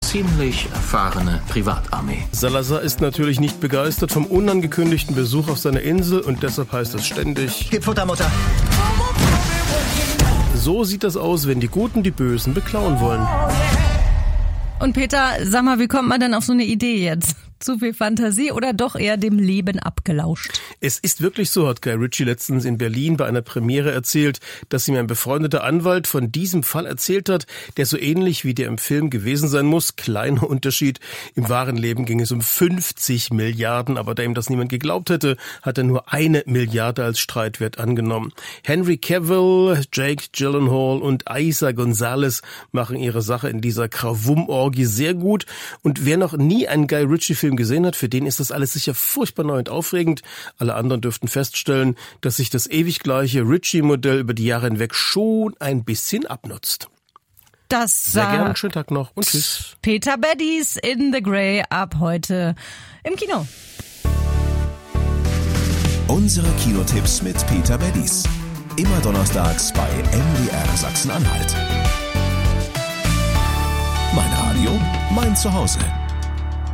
ziemlich erfahrene Privatarmee. Salazar ist natürlich nicht begeistert vom unangekündigten Besuch auf seiner Insel und deshalb heißt es ständig: Gib Futter, Mutter! So sieht das aus, wenn die Guten die Bösen beklauen wollen. Und Peter, sag mal, wie kommt man denn auf so eine Idee jetzt? Zu viel Fantasie oder doch eher dem Leben abgelauscht? Es ist wirklich so, hat Guy Ritchie letztens in Berlin bei einer Premiere erzählt, dass ihm ein befreundeter Anwalt von diesem Fall erzählt hat, der so ähnlich wie der im Film gewesen sein muss. Kleiner Unterschied, im wahren Leben ging es um 50 Milliarden, aber da ihm das niemand geglaubt hätte, hat er nur 1 Milliarde als Streitwert angenommen. Henry Cavill, Jake Gyllenhaal und Eiza González machen ihre Sache in dieser Krawum-Orgie sehr gut. Und wer noch nie einen Guy Ritchie-Film gesehen hat, für den ist das alles sicher furchtbar neu und aufregend. Alle anderen dürften feststellen, dass sich das ewig gleiche Ritchie-Modell über die Jahre hinweg schon ein bisschen abnutzt. Das Sehr gerne, schönen Tag noch und tschüss. Peter Baddies in the Grey ab heute im Kino. Unsere Kinotipps mit Peter Baddies. Immer donnerstags bei MDR Sachsen-Anhalt. Mein Radio, mein Zuhause.